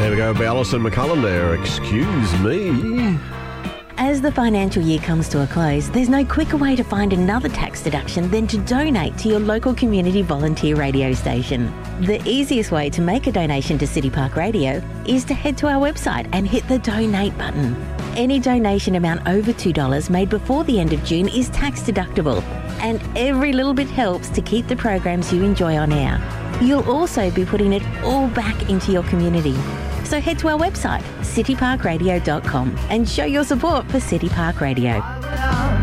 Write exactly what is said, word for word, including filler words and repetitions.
There we go, Alison McCullum there. Excuse me. As the financial year comes to a close, there's no quicker way to find another tax deduction than to donate to your local community volunteer radio station. The easiest way to make a donation to City Park Radio is to head to our website and hit the donate button. Any donation amount over two dollars made before the end of June is tax deductible, and every little bit helps to keep the programs you enjoy on air. You'll also be putting it all back into your community. So head to our website, city park radio dot com, and show your support for City Park Radio.